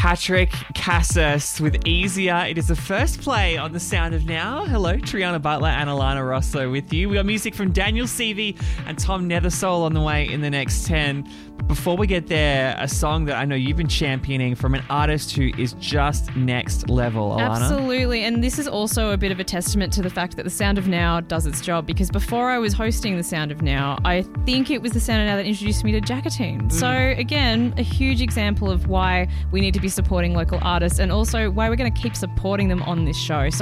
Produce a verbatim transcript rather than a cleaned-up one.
Patrick Cassis with Easier. It is the first play on The Sound of Now. Hello, Triana Butler and Alana Rosso with you. We got music from Daniel Seavey and Tom Nethersole on the way in the next ten. But before we get there, a song that I know you've been championing from an artist who is just next level, Alana. Absolutely. And this is also a bit of a testament to the fact that The Sound of Now does its job, because before I was hosting The Sound of Now, I think it was The Sound of Now that introduced me to Jackatine. Mm. So again, a huge example of why we need to be supporting local artists and also why we're going to keep supporting them on this show. So